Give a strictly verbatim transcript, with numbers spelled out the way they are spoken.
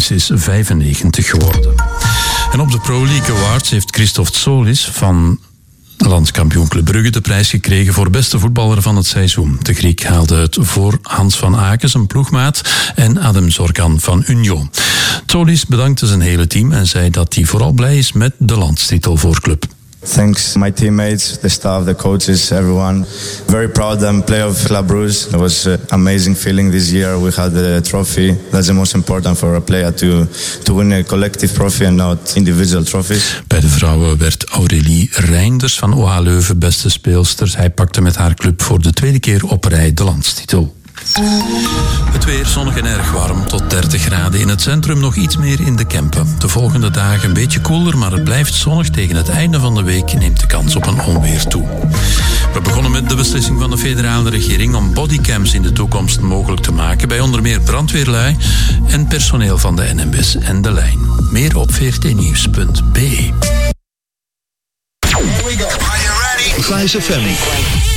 Solis is vijfennegentig geworden. En op de Pro League Awards heeft Christophe Solis van landskampioen Club Brugge de prijs gekregen voor beste voetballer van het seizoen. De Griek haalde het voor Hans van Aken, zijn ploegmaat, en Adem Zorgan van Union. Solis bedankte zijn hele team en zei dat hij vooral blij is met de landstitel voor club. Thanks my teammates, the staff, the coaches, everyone. Very proud I'm player of Club Brugge. It was an amazing feeling this year. We had the trophy. That's the most important for a player to, to win a collective trophy and not individual trophies. Bij de vrouwen werd Aurélie Reinders van O H Leuven beste speelster. Hij pakte met haar club voor de tweede keer op rij de landstitel. Het weer zonnig en erg warm, tot dertig graden. In het centrum nog iets meer in de Kempen. De volgende dagen een beetje koeler, maar het blijft zonnig. Tegen het einde van de week neemt de kans op een onweer toe. We begonnen met de beslissing van de federale regering om bodycams in de toekomst mogelijk te maken bij onder meer brandweerlui en personeel van de N M B S en de Lijn. Meer op v r t nieuws punt b e. Here we go. Are you ready? Vice F M.